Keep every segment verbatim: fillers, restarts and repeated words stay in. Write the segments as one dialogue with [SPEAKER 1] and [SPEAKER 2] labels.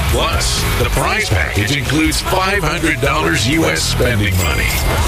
[SPEAKER 1] Plus, the prize package includes five hundred dollars U S spending money.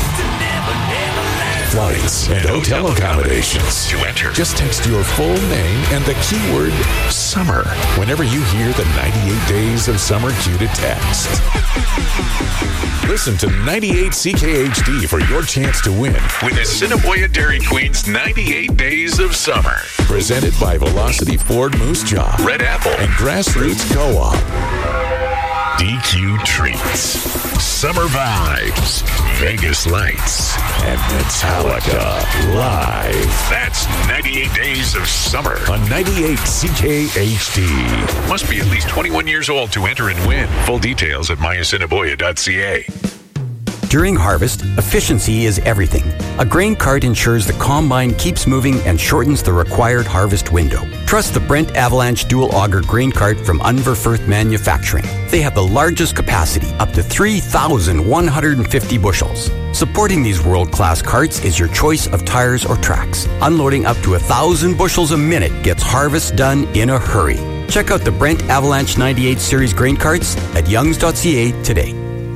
[SPEAKER 1] Flights and hotel accommodations. To enter, just text your full name and the keyword summer whenever you hear the ninety-eight Days of Summer cue to text. Listen to ninety-eight C K H D for your chance to win with Assiniboia Dairy Queen's ninety-eight Days of Summer. Presented by Velocity Ford Moose Jaw, Red Apple, and Grassroots Co-op. D Q Treats, Summer Vibes, Vegas Lights, and Metallica live. That's ninety-eight Days of Summer on ninety-eight C K H D. Must be at least twenty-one years old to enter and win. Full details at my assiniboia dot c a.
[SPEAKER 2] During harvest, efficiency is everything. A grain cart ensures the combine keeps moving and shortens the required harvest window. Trust the Brent Avalanche Dual Auger Grain Cart from Unverfirth Manufacturing. They have the largest capacity, up to three thousand one hundred fifty bushels. Supporting these world-class carts is your choice of tires or tracks. Unloading up to one thousand bushels a minute gets harvest done in a hurry. Check out the Brent Avalanche ninety-eight Series grain carts at youngs dot c a today.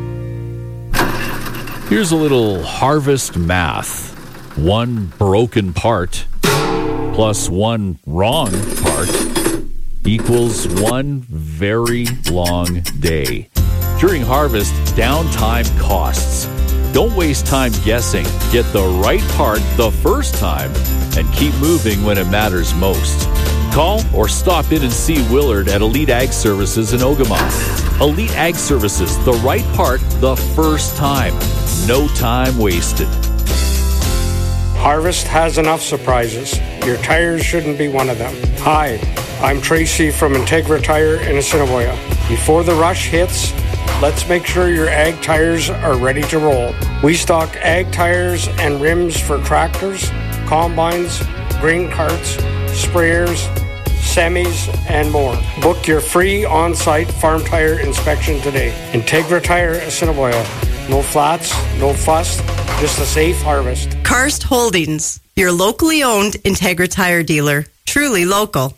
[SPEAKER 3] Here's a little harvest math. One broken part plus one wrong part equals one very long day. During harvest, downtime costs. Don't waste time guessing. Get the right part the first time and keep moving when it matters most. Call or stop in and see Willard at Elite Ag Services in Ogama. Elite Ag Services, the right part the first time. No time wasted.
[SPEAKER 4] Harvest has enough surprises. Your tires shouldn't be one of them. Hi, I'm Tracy from Integra Tire in Assiniboia. Before the rush hits, let's make sure your ag tires are ready to roll. We stock ag tires and rims for tractors, combines, grain carts, sprayers, semis, and more. Book your free on-site farm tire inspection today. Integra Tire Assiniboia. No flats, no fuss, just a safe harvest.
[SPEAKER 5] Karst Holdings, your locally owned Integra Tire dealer. Truly local.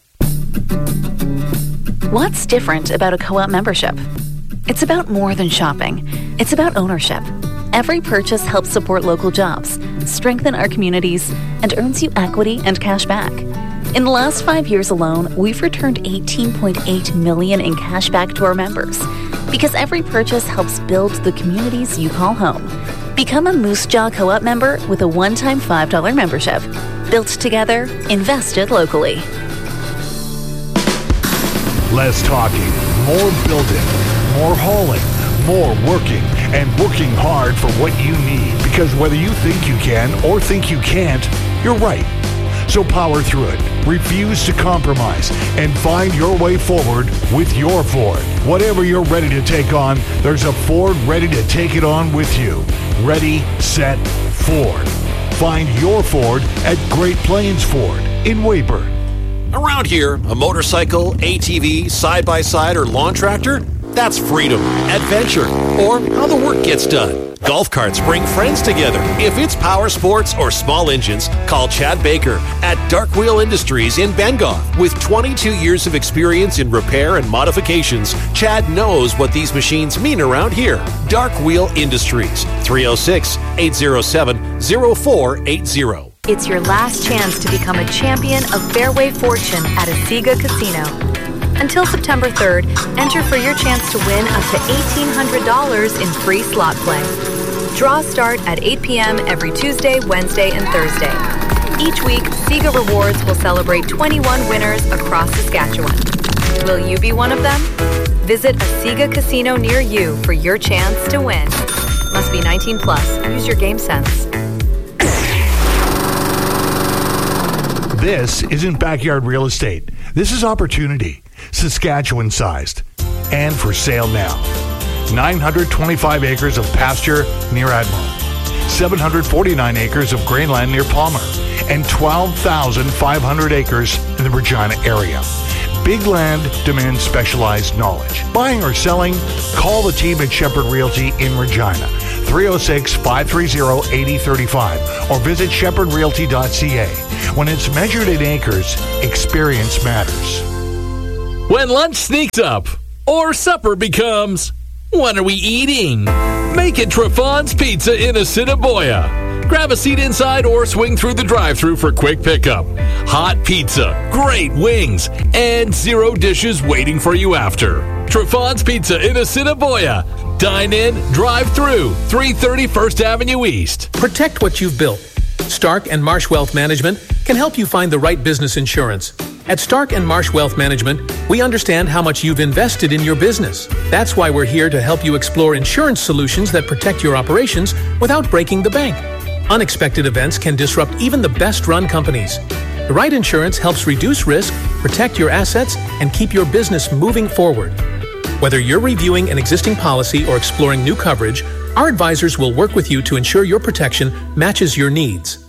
[SPEAKER 6] What's different about a co-op membership? It's about more than shopping. It's about ownership. Every purchase helps support local jobs, strengthen our communities, and earns you equity and cash back. In the last five years alone, we've returned eighteen point eight million dollars in cash back to our members because every purchase helps build the communities you call home. Become a Moose Jaw Co-op member with a one-time five dollars membership. Built together, invested locally.
[SPEAKER 7] Less talking, more building, more hauling, more working, and working hard for what you need. Because whether you think you can or think you can't, you're right. So power through it, refuse to compromise, and find your way forward with your Ford. Whatever you're ready to take on, there's a Ford ready to take it on with you. Ready, set, Ford. Find your Ford at Great Plains Ford in Weyburn.
[SPEAKER 8] Around here, a motorcycle, A T V, side-by-side, or lawn tractor, that's freedom, adventure, or how the work gets done. Golf carts bring friends together. If it's power sports or small engines, call Chad Baker at Dark Wheel Industries in Bengoff. With twenty-two years of experience in repair and modifications, Chad knows what these machines mean around here. Dark Wheel Industries, three oh six, eight oh seven, oh four eight oh.
[SPEAKER 9] It's your last chance to become a champion of Fairway Fortune at Asiga Casino. Until September third, enter for your chance to win up to eighteen hundred dollars in free slot play. Draws start at eight p.m. every Tuesday, Wednesday, and Thursday. Each week, Asiga Rewards will celebrate twenty-one winners across Saskatchewan. Will you be one of them? Visit a Asiga Casino near you for your chance to win. Must be nineteen plus. Use your game sense.
[SPEAKER 7] This isn't backyard real estate. This is opportunity. Saskatchewan-sized, and for sale now. nine hundred twenty-five acres of pasture near Admiral, seven hundred forty-nine acres of grainland near Palmer, and twelve thousand five hundred acres in the Regina area. Big land demands specialized knowledge. Buying or selling? Call the team at Shepherd Realty in Regina, three oh six, five three oh, eight oh three five, or visit shepherd realty dot c a. When it's measured in acres, experience matters.
[SPEAKER 3] When lunch sneaks up,
[SPEAKER 10] Or supper becomes, what are we eating? Make it Triffon's Pizza in Assiniboia. Grab a seat inside or swing through the drive-thru for quick pickup. Hot pizza, great wings, and zero dishes waiting for you after. Triffon's Pizza in Assiniboia. Dine in, drive through, three thirty First Avenue East.
[SPEAKER 11] Protect what you've built. Stark and Marsh Wealth Management can help you find the right business insurance. At Stark and Marsh Wealth Management, we understand how much you've invested in your business. That's why we're here to help you explore insurance solutions that protect your operations without breaking the bank. Unexpected events can disrupt even the best-run companies. The right insurance helps reduce risk, protect your assets, and keep your business moving forward. Whether you're reviewing an existing policy or exploring new coverage, our advisors will work with you to ensure your protection matches your needs.